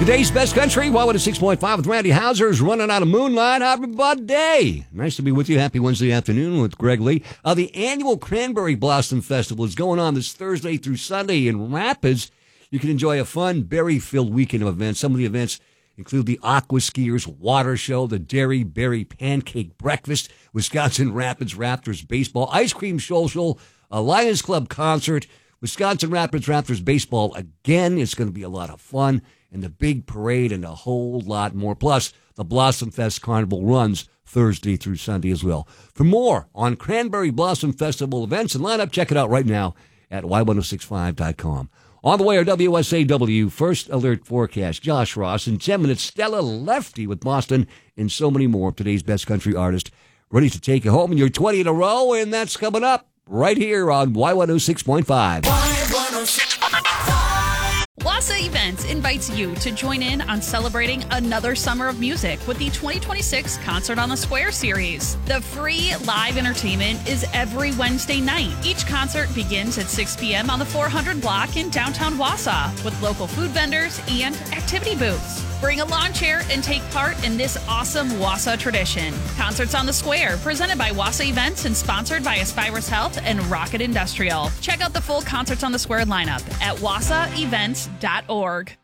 Today's Best Country, Wildwood 6.5 with Randy Hauser's running out of moonlight. Everybody, nice to be with you. Happy Wednesday afternoon with Greg Lee. The annual Cranberry Blossom Festival is going on this Thursday through Sunday in Rapids. You can enjoy a fun, berry-filled weekend of events. Some of the events include the Aqua Skiers Water Show, the Dairy Berry Pancake Breakfast, Wisconsin Rapids Raptors Baseball, Ice Cream Social, a Lions Club concert, Wisconsin Rapids Raptors Baseball again. It's going to be a lot of fun. And the big parade and a whole lot more. Plus, the Blossom Fest Carnival runs Thursday through Sunday as well. For more on Cranberry Blossom Festival events and lineup, check it out right now at y1065.com. On the way are WSAW First Alert Forecast, Josh Ross, in 10 minutes, Stella Lefty with Boston, and so many more. Today's Best Country Artist ready to take you home in your 20 in a row, and that's coming up right here on Y106.5. Wassa Events invites you to join in on celebrating another summer of music with the 2026 Concert on the Square series. The free live entertainment is every Wednesday night. Each concert begins at 6 p.m. on the 400 block in downtown Wausau with local food vendors and activity booths. Bring a lawn chair and take part in this awesome Wausau tradition. Concerts on the Square, presented by Wassa Events and sponsored by Aspirus Health and Rocket Industrial. Check out the full Concerts on the Square lineup at wassaevents.org.